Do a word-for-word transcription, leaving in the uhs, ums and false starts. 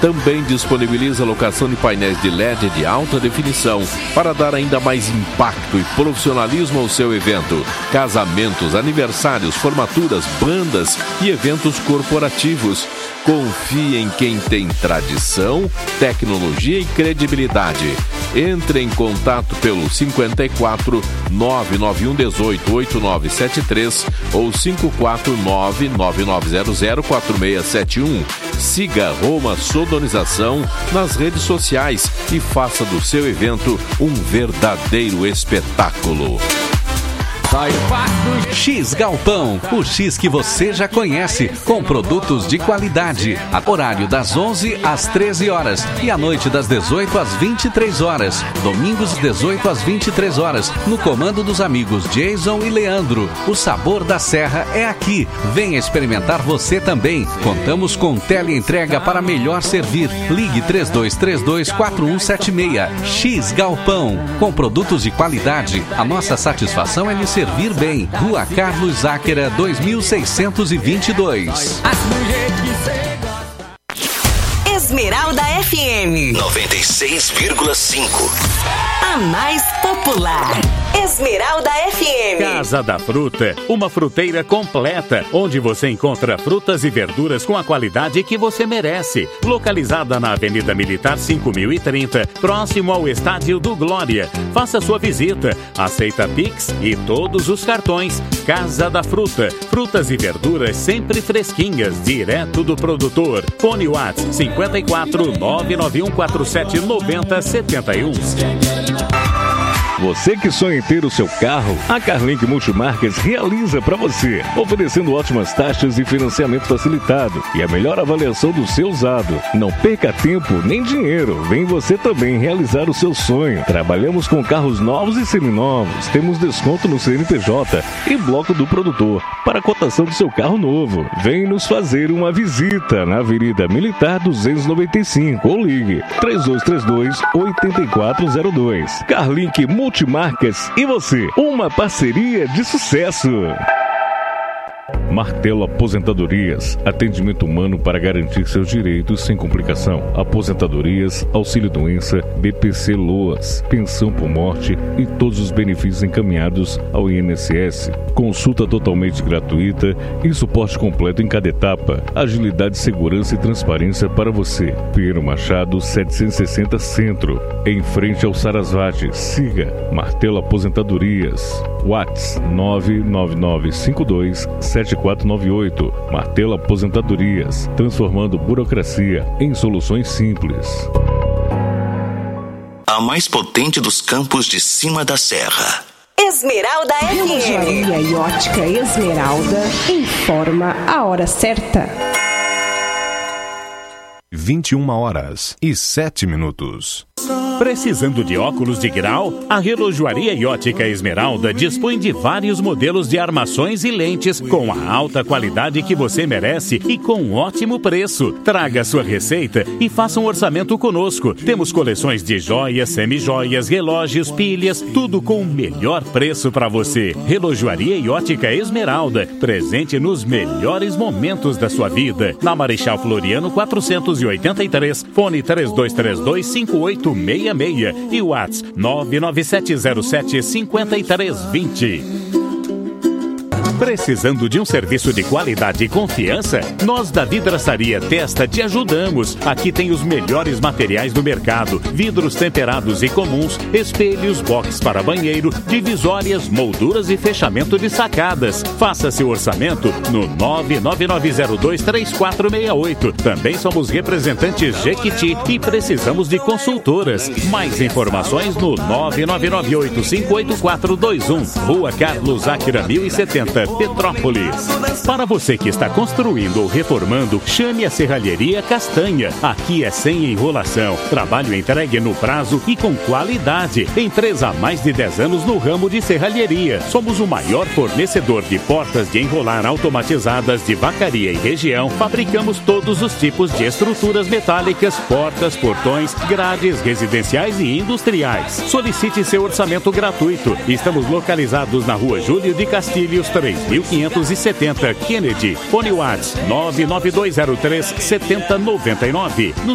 Também disponibiliza a locação de painéis de L E D de alta definição para dar ainda mais impacto e profissionalismo ao seu evento. Casamentos, aniversários, formaturas, bandas e eventos corporativos. Confie em quem tem tradição, tecnologia e credibilidade. Entre em contato pelo cinquenta e quatro, nove nove um um oito, oito nove sete três ou cinco quatro nove, nove nove zero zero, quatro seis sete um. Siga Roma Soldonização nas redes sociais e faça do seu evento um verdadeiro espetáculo. X Galpão, o X que você já conhece, com produtos de qualidade. Horário das onze às treze horas e à noite das dezoito às vinte e três horas. Domingos dezoito às vinte e três horas, no comando dos amigos Jason e Leandro. O sabor da Serra é aqui. Venha experimentar você também. Contamos com teleentrega para melhor servir. Ligue três dois três dois, quatro um sete seis. X Galpão, com produtos de qualidade. A nossa satisfação é lhe servir bem. Rua Carlos Záquera, dois mil seiscentos e vinte e dois. Esmeralda F M noventa e seis vírgula cinco. A mais popular. Esmeralda F M. Casa da Fruta, uma fruteira completa, onde você encontra frutas e verduras com a qualidade que você merece. Localizada na Avenida Militar cinco mil e trinta, próximo ao Estádio do Glória. Faça sua visita. Aceita Pix e todos os cartões. Casa da Fruta, frutas e verduras sempre fresquinhas, direto do produtor. Fone WhatsApp cinquenta e quatro, nove nove um quatro sete, nove zero sete um. Você que sonha em ter o seu carro, a Carlink Multimarcas realiza para você, oferecendo ótimas taxas e financiamento facilitado e a melhor avaliação do seu usado. Não perca tempo nem dinheiro, vem você também realizar o seu sonho. Trabalhamos com carros novos e seminovos, temos desconto no C N P J e bloco do produtor para a cotação do seu carro novo. Vem nos fazer uma visita na Avenida Militar duzentos e noventa e cinco ou ligue três dois três dois, oito quatro zero dois. Carlink Multimarcas e você, uma parceria de sucesso. Martelo Aposentadorias, atendimento humano para garantir seus direitos sem complicação. Aposentadorias, auxílio-doença, B P C Loas, pensão por morte e todos os benefícios encaminhados ao I N S S. Consulta totalmente gratuita e suporte completo em cada etapa. Agilidade, segurança e transparência para você. Pinheiro Machado, setecentos e sessenta Centro, em frente ao Sarasvati. Siga Martelo Aposentadorias. WhatsApp nove nove nove cinco dois sete quatro nove oito. Martelo Aposentadorias, transformando burocracia em soluções simples. A mais potente dos campos de cima da serra. Esmeralda F M. Relojaria e ótica Esmeralda informa a hora certa. vinte e uma horas e sete minutos. Precisando de óculos de grau? A Relojoaria e Ótica Esmeralda dispõe de vários modelos de armações e lentes com a alta qualidade que você merece e com um ótimo preço. Traga sua receita e faça um orçamento conosco. Temos coleções de joias, semijoias, relógios, pilhas, tudo com o melhor preço para você. Relojoaria e Ótica Esmeralda, presente nos melhores momentos da sua vida. Na Marechal Floriano quatrocentos e oitenta e três, fone três dois três dois, cinco oito seis seis e WhatsApp nove nove sete zero sete, cinco três dois zero. Precisando de um serviço de qualidade e confiança? Nós da Vidraçaria Testa te ajudamos. Aqui tem os melhores materiais do mercado: vidros temperados e comuns, espelhos, box para banheiro, divisórias, molduras e fechamento de sacadas. Faça seu orçamento no nove nove nove zero dois três quatro seis oito. Também somos representantes Jequiti e precisamos de consultoras. Mais informações no nove nove nove oito cinco oito quatro dois um. Rua Carlos Záquera mil e setenta, Petrópolis. Para você que está construindo ou reformando, chame a Serralheria Castanha. Aqui é sem enrolação, trabalho entregue no prazo e com qualidade. Empresa há mais de dez anos no ramo de serralheria. Somos o maior fornecedor de portas de enrolar automatizadas de Vacaria e região. Fabricamos todos os tipos de estruturas metálicas, portas, portões, grades residenciais e industriais. Solicite seu orçamento gratuito. Estamos localizados na Rua Júlio de Castilhos, três mil quinhentos e setenta, Kennedy. Fone WhatsApp nove nove dois zero três sete zero nove nove.